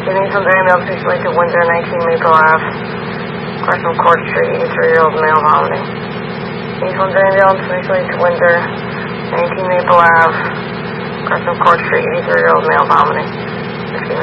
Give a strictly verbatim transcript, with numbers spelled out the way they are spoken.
Denise on the ambulance, please relate to Windsor, nineteen Maple Ave. Question on Court Street, eighty-three-year-old male vomiting. Denise on the ambulance, please relate to Windsor, nineteen Maple Ave. Question on Court Street, eighty-three-year-old male vomiting.